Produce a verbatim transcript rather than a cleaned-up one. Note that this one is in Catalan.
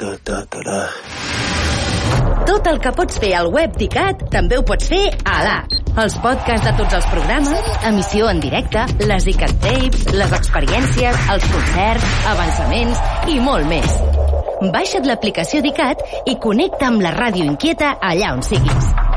Tot el que pots fer al web d'ICAT també ho pots fer a l'app. Els podcasts de tots els programes, emissió en directe, les ICAT Tapes, les experiències, els concerts, avançaments i molt més. Baixa't l'aplicació d'ICAT i connecta amb la ràdio inquieta allà on siguis.